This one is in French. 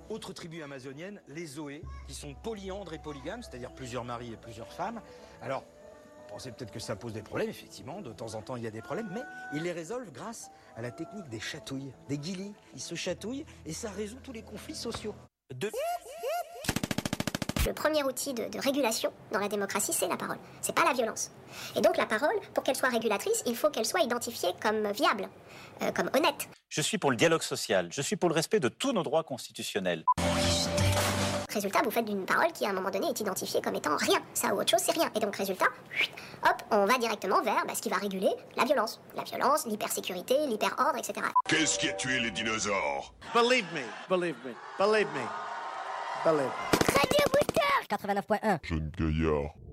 Autre tribu amazonienne, les Zoé, qui sont polyandres et polygames, c'est-à-dire plusieurs maris et plusieurs femmes. Alors, vous pensez peut-être que ça pose des problèmes, effectivement, de temps en temps il y a des problèmes, mais ils les résolvent grâce à la technique des chatouilles, des guilis. Ils se chatouillent et ça résout tous les conflits sociaux. Le premier outil de régulation dans la démocratie, c'est la parole. C'est pas la violence. Et donc la parole, pour qu'elle soit régulatrice, il faut qu'elle soit identifiée comme viable, comme honnête. Je suis pour le dialogue social, je suis pour le respect de tous nos droits constitutionnels. Résultat, vous faites d'une parole qui, à un moment donné, est identifiée comme étant rien. Ça ou autre chose, c'est rien. Et donc, résultat, hop, on va directement vers ce qui va réguler la violence. La violence, l'hypersécurité, l'hyperordre, etc. Qu'est-ce qui a tué les dinosaures? Believe me, believe me, believe me, believe me. Radio Booster 89.1 Jeune gaillard.